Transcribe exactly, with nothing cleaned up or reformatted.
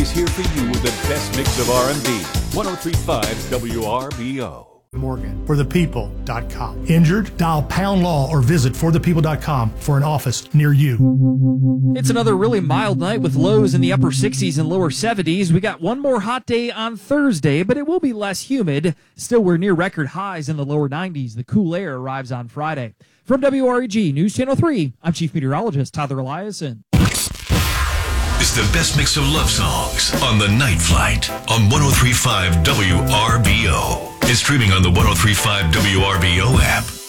is here for you with the best mix of R and B. ten thirty-five W R B O. Morgan, for the people dot com. Injured? Dial pound law or visit for the people dot com for an office near you. It's another really mild night with lows in the upper sixties and lower seventies. We got one more hot day on Thursday, but it will be less humid. Still, we're near record highs in the lower nineties. The cool air arrives on Friday. From W R E G News Channel three, I'm Chief Meteorologist Tyler Eliason. It's the best mix of love songs on the Night Flight on ten thirty-five W R B O. It's streaming on the ten thirty-five W R B O app.